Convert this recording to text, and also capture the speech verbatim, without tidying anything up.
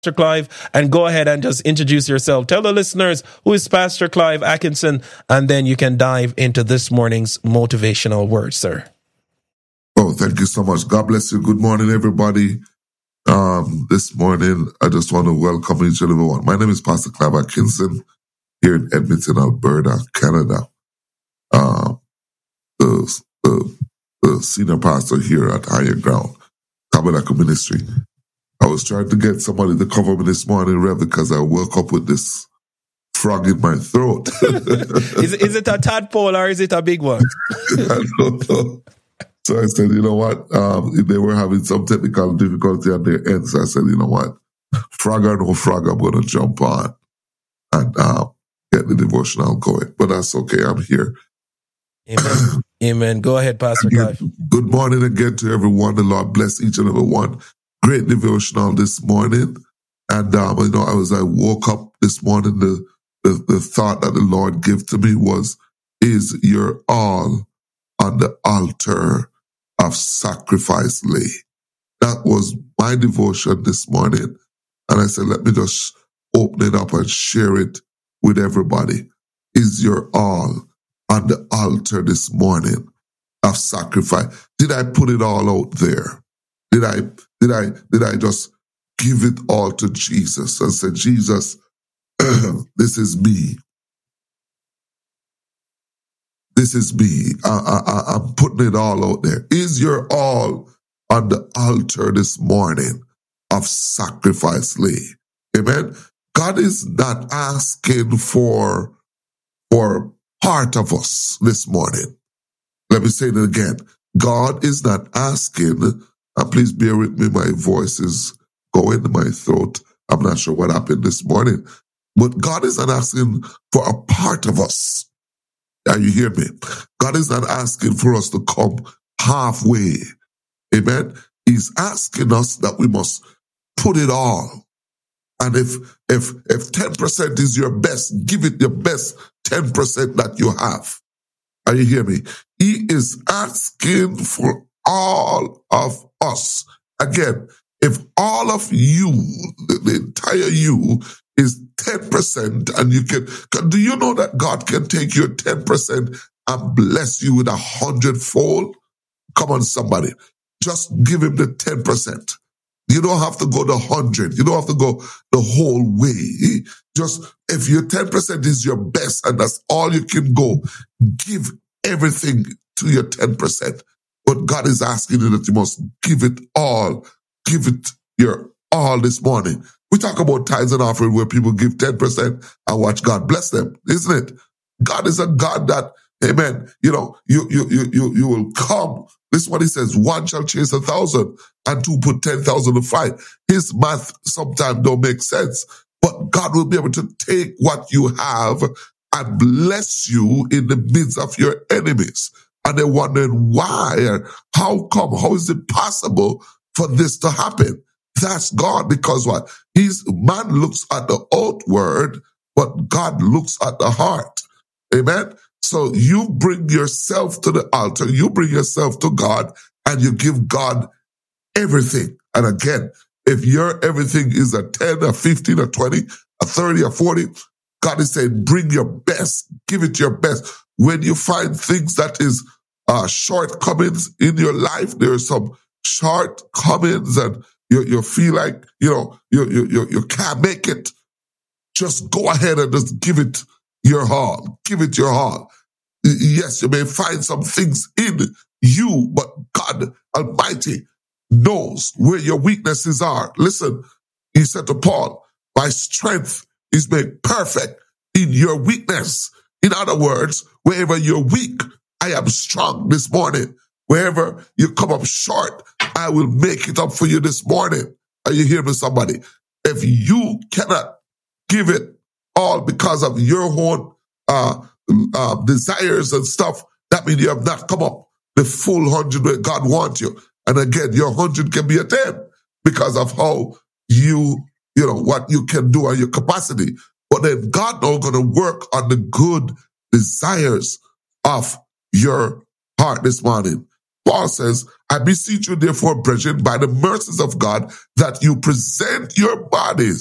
Pastor Clive, and go ahead and just introduce yourself. Tell the listeners who is Pastor Clive Atkinson, and then you can dive into this morning's motivational word, sir. Oh, thank you so much. God bless you. Good morning, everybody. Um, this morning, I just want to welcome each and every one. My name is Pastor Clive Atkinson here in Edmonton, Alberta, Canada. Uh, the, the, the senior pastor here at Higher Ground Tabernacle Ministry. I was trying to get somebody to cover me this morning, Rev, because I woke up with this frog in my throat. is, is it a tadpole or is it a big one? I don't know. So I said, you know what? Um, they were having some technical difficulty at their end. So I said, you know what? Frog or no frog, I'm going to jump on and uh, get the devotional going. But that's okay. I'm here. Amen. Amen. Go ahead, Pastor Clive. Good morning again to everyone. The Lord bless each and every one. Great devotional this morning. And, um, you know, as I woke up this morning, the, the, the thought that the Lord gave to me was, is your all on the altar of sacrifice lay? That was my devotion this morning. And I said, let me just open it up and share it with everybody. Is your all on the altar this morning of sacrifice? Did I put it all out there? Did I, did I, did I just give it all to Jesus and say, Jesus, this is me. This is me. I, I, I'm putting it all out there. Is your all on the altar this morning of sacrifice lay? Amen. God is not asking for, for part of us this morning. Let me say it again. God is not asking. Uh, please bear with me. My voice is going in my throat. I'm not sure what happened this morning. But God is not asking for a part of us. Are you hear me? God is not asking for us to come halfway. Amen. He's asking us that we must put it all. And if if if ten percent is your best, give it your best ten percent that you have. Are you hear me? He is asking for all of us. Again, if all of you, the, the entire you, is ten percent, and you can, can, do you know that God can take your ten percent and bless you with a hundredfold? Come on, somebody. Just give him the ten percent. You don't have to go the hundred. You don't have to go the whole way. Just, if your ten percent is your best and that's all you can go, give everything to your ten percent. But God is asking you that you must give it all. Give it your all this morning. We talk about tithes and offering where people give ten percent and watch God bless them, isn't it? God is a God that, amen, you know, you, you, you, you, you will come. This is what he says, one shall chase a thousand and two put ten thousand to fight. His math sometimes don't make sense, but God will be able to take what you have and bless you in the midst of your enemies. And they're wondering why, how come, how is it possible for this to happen? That's God, because what? He's, man looks at the outward, but God looks at the heart. Amen? So you bring yourself to the altar, you bring yourself to God, and you give God everything. And again, if your everything is a ten, a fifteen, a twenty, a thirty, a forty, God is saying, bring your best, give it your best. When you find things that is uh, shortcomings in your life, there are some shortcomings and you, you feel like, you know, you, you, you, you can't make it. Just go ahead and just give it your all. Give it your all. Yes, you may find some things in you, but God Almighty knows where your weaknesses are. Listen, he said to Paul, my strength is made perfect in your weakness. In other words, wherever you're weak, I am strong this morning. Wherever you come up short, I will make it up for you this morning. Are you hearing me, somebody? If you cannot give it all because of your own uh, uh, desires and stuff, that means you have not come up the full hundred where God wants you. And again, your hundred can be a ten because of how you, you know, what you can do and your capacity. But then God now going to work on the good desires of your heart this morning. Paul says, I beseech you therefore, brethren, by the mercies of God, that you present your bodies